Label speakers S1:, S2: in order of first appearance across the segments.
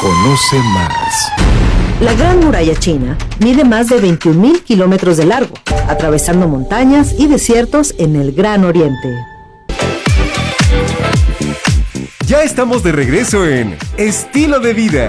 S1: Conoce más.
S2: La Gran Muralla China mide más de 21,000 kilómetros de largo, atravesando montañas y desiertos en el Gran Oriente.
S1: Ya estamos de regreso en Estilo de Vida.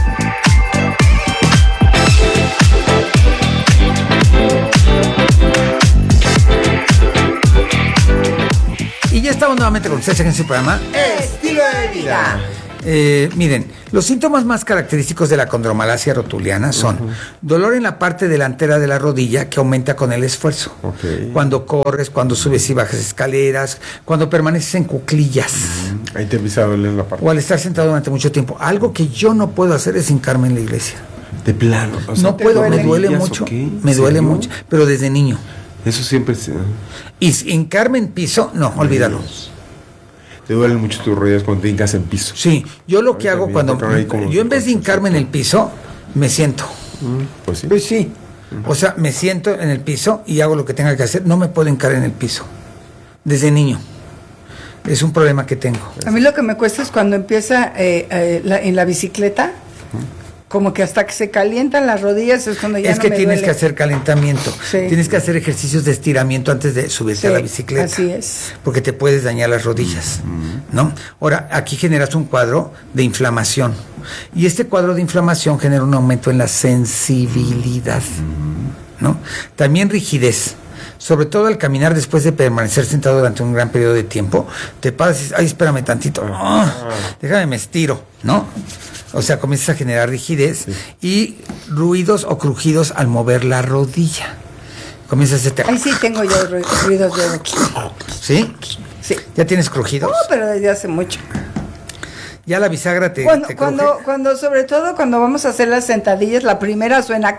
S3: Y ya estamos nuevamente con ustedes en este programa
S4: Estilo de Vida.
S3: Miren, los síntomas más característicos de la condromalacia rotuliana son dolor en la parte delantera de la rodilla que aumenta con el esfuerzo. Cuando corres, cuando subes y bajas escaleras, cuando permaneces en cuclillas.
S4: Ahí te empieza a doler la parte.
S3: O al estar sentado durante mucho tiempo. Algo que yo no puedo hacer es hincarme en la iglesia.
S4: De plano. O sea,
S3: No puedo, me duele mucho. Me duele mucho, pero desde niño.
S4: Eso siempre se...
S3: Y hincarme en piso, no, olvídalo.
S4: Te duelen mucho tus rodillas cuando te hincas en piso.
S3: Sí, yo lo que hago
S4: también,
S3: cuando... Yo en vez de hincarme en el piso, me siento.
S4: Pues sí.
S3: Pues sí. O sea, me siento en el piso y hago lo que tenga que hacer. No me puedo hincar en el piso. Desde niño. Es un problema que tengo.
S5: A mí lo que me cuesta es cuando empieza en la bicicleta, como que hasta que se calientan las rodillas es cuando ya
S3: es
S5: no
S3: que
S5: me
S3: tienes
S5: duele.
S3: que hacer calentamiento.
S5: Sí.
S3: Tienes que hacer ejercicios de estiramiento antes de subirte a la bicicleta.
S5: Así es.
S3: Porque te puedes dañar las rodillas, ¿no? Ahora, aquí generas un cuadro de inflamación. Y este cuadro de inflamación genera un aumento en la sensibilidad, ¿no? También rigidez. Sobre todo al caminar después de permanecer sentado durante un gran periodo de tiempo, te paras y dices, ay, espérame tantito, déjame me estiro, ¿no? O sea, comienzas a generar rigidez y ruidos o crujidos al mover la rodilla. Comienzas a hacer...
S5: Ahí sí tengo yo ruidos de...
S3: ¿Sí?
S5: Sí.
S3: ¿Ya tienes crujidos?
S5: No, pero desde hace mucho.
S3: Ya la bisagra te
S5: Cuando, sobre todo cuando vamos a hacer las sentadillas, la primera suena...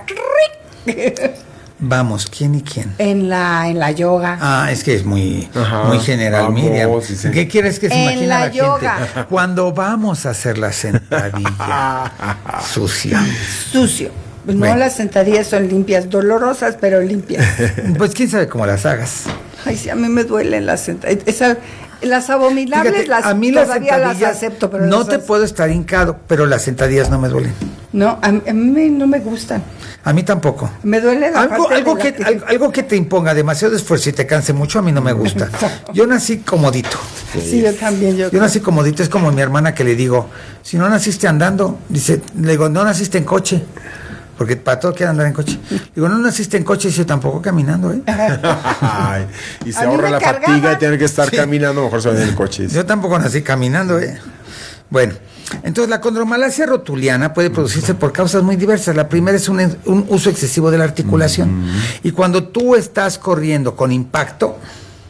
S3: Vamos, ¿quién y quién?
S5: En la yoga.
S3: Ah, es que es muy general,
S4: vamos,
S3: Miriam.
S4: sí.
S3: ¿Qué quieres que se
S5: En
S3: imagine
S5: la
S3: la
S5: yoga.
S3: gente? Cuando vamos a hacer la sentadilla sucia.
S5: Sucio. No,
S3: Bueno.
S5: las sentadillas son limpias, dolorosas, pero limpias.
S3: Pues quién sabe cómo las hagas.
S5: Ay, sí, a mí me duelen las sentadillas. Las abominables,
S3: Fíjate, a mí las
S5: todavía las
S3: sentadillas
S5: acepto, pero
S3: no
S5: esas-
S3: te puedo estar hincado, pero las sentadillas no me duelen.
S5: No, a mí no me gustan.
S3: A mí tampoco.
S5: Me duele la parte de la-
S3: Algo que te imponga demasiado esfuerzo y te canse mucho, a mí no me gusta. Yo nací comodito.
S5: Sí, yo también.
S3: Yo nací comodito, es como mi hermana que le digo, si no naciste andando, le digo, no naciste en coche, porque para todo quiere andar en coche. Digo, no naciste en coche, dice, tampoco caminando, ¿eh?
S4: Ay, y se
S5: A mí
S4: ahorra
S5: me
S4: la
S5: cargaba.
S4: fatiga y tener que estar
S3: Sí.
S4: caminando, mejor se va en el coche.
S3: Yo tampoco nací caminando, ¿eh? Bueno, entonces la condromalacia rotuliana puede producirse por causas muy diversas. La primera es un uso excesivo de la articulación. Y cuando tú estás corriendo con impacto,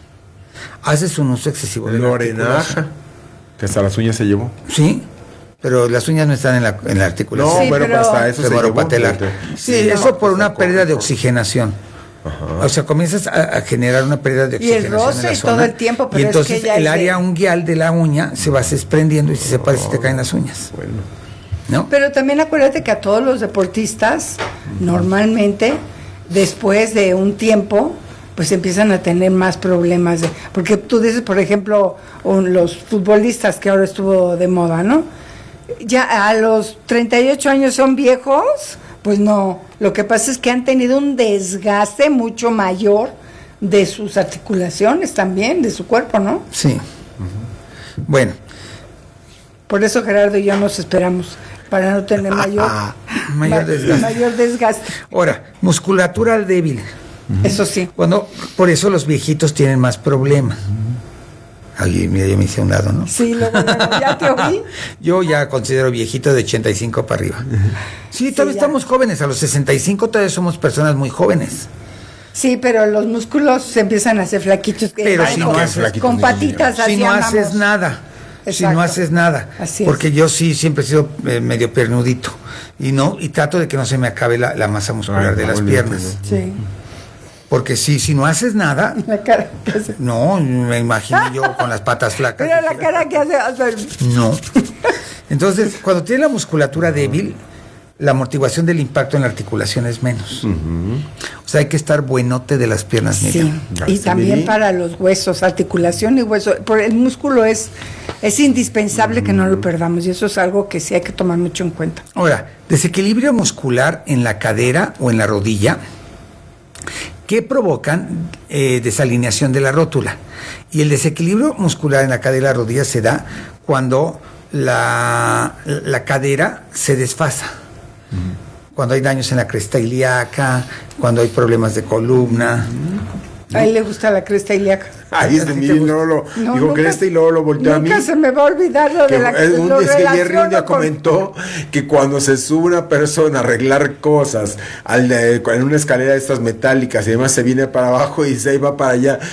S3: haces un uso excesivo de la articulación.
S4: Lorenaja, que hasta las uñas se llevó.
S3: Sí, pero las uñas no están en la articulación.
S4: No,
S5: Sí,
S4: bueno,
S5: pero-
S4: pero hasta eso se llevó.
S3: Femoropatelar. Sí, eso por una pérdida de oxigenación.
S4: Ajá.
S3: O sea, comienzas a generar una pérdida de
S5: Y el
S3: oxigenación
S5: roce
S3: en la
S5: y
S3: zona.
S5: todo el tiempo, pero
S3: y
S5: es
S3: entonces
S5: que ya
S3: el
S5: es
S3: área
S5: de-
S3: unguial de la uña se va desprendiendo y se separa y se te caen las uñas,
S4: Bueno.
S3: ¿no?
S5: Pero también acuérdate que a todos los deportistas, normalmente, después de un tiempo, pues empiezan a tener más problemas. Porque tú dices, por ejemplo, los futbolistas que ahora estuvo de moda, ¿no? Ya a los 38 años son viejos, pues no. Lo que pasa es que han tenido un desgaste mucho mayor de sus articulaciones también, de su cuerpo, ¿no?
S3: Sí. Bueno,
S5: Por eso Gerardo y yo nos esperamos, para no tener
S3: mayor desgaste.
S5: mayor desgaste.
S3: Ahora, musculatura débil.
S5: Eso sí.
S3: Por eso los viejitos tienen más problemas. Ay, mira, yo me hice a un lado, ¿no?
S5: Sí, luego, ya te oí.
S3: Yo ya considero viejito de 85 para arriba. Sí, todavía
S5: ya.
S3: estamos jóvenes. A los 65 todavía somos personas muy jóvenes.
S5: Sí, pero los músculos se empiezan a hacer flaquitos.
S3: Pero
S5: Ay,
S3: si
S5: con-
S3: no haces-
S4: flaquitos
S5: con
S4: ni
S5: patitas
S3: Si
S5: así
S3: no
S5: andamos.
S3: haces nada. Si
S5: Exacto.
S3: no haces nada.
S5: Así es.
S3: Porque yo sí siempre he sido medio pernudito. Y trato de que no se me acabe la masa muscular
S4: Ay,
S3: de
S4: no,
S3: las
S4: bonito,
S3: piernas.
S5: Sí,
S3: Porque si no haces nada,
S5: la cara que hace.
S3: no, me imagino yo con las patas flacas.
S5: Mira la cara que hace.
S3: No. Entonces, cuando tienes la musculatura débil, la amortiguación del impacto en la articulación es menos. O sea, hay que estar buenote de las piernas,
S5: Sí,
S3: Miriam.
S5: y
S4: Gracias,
S5: también
S4: Miri.
S5: para los huesos, articulación y hueso. Por el músculo es indispensable que no lo perdamos y eso es algo que sí hay que tomar mucho en cuenta.
S3: Ahora, desequilibrio muscular en la cadera o en la rodilla que provocan desalineación de la rótula. Y el desequilibrio muscular en la cadera y la rodilla se da cuando la cadera se desfasa. Cuando hay daños en la cresta ilíaca, cuando hay problemas de columna.
S5: A él le gusta la cresta ilíaca.
S4: Ahí es de Miri, luego lo
S5: No,
S4: dijo
S5: nunca-
S4: Cresta y luego lo volteó a mí.
S5: Nunca se me va a olvidar lo de la
S4: Es
S5: lo
S4: que Jerry un
S5: relaciono
S4: día
S5: con-
S4: comentó que cuando se sube una persona a arreglar cosas en una escalera de estas metálicas y además se viene para abajo y se va para allá,